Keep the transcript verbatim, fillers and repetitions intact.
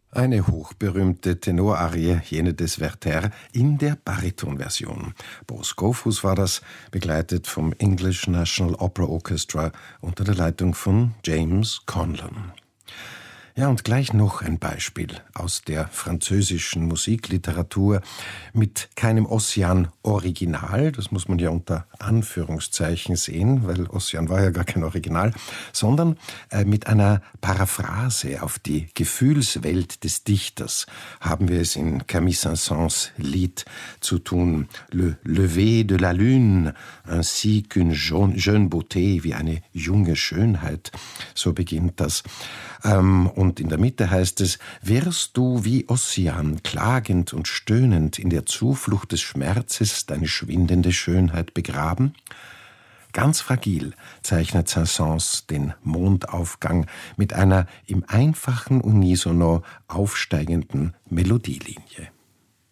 Eine hochberühmte Tenorarie, jene des Werther, in der Baritonversion. Bo Scofield war das, begleitet vom English National Opera Orchestra unter der Leitung von James Conlon. Ja, und gleich noch ein Beispiel aus der französischen Musikliteratur mit keinem Ossian-Original, das muss man ja unter Anführungszeichen sehen, weil Ossian war ja gar kein Original, sondern äh, mit einer Paraphrase auf die Gefühlswelt des Dichters haben wir es in Camille Saint-Saëns Lied zu tun. Le lever de la lune, ainsi qu'une jeune beauté, wie eine junge Schönheit, so beginnt das. Ähm, und in der Mitte heißt es: Wirst du wie Ossian klagend und stöhnend in der Zuflucht des Schmerzes deine schwindende Schönheit begraben? Ganz fragil zeichnet Saint-Saëns den Mondaufgang mit einer im einfachen Unisono aufsteigenden Melodielinie.